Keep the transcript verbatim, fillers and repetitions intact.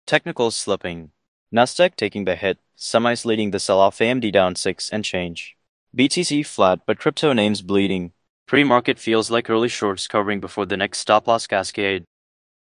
Technicals slipping. Nasdaq taking the hit, semis leading the sell-off, A M D down six and change. B T C flat, but crypto names bleeding. Pre-market feels like early shorts covering before the next stop-loss cascade.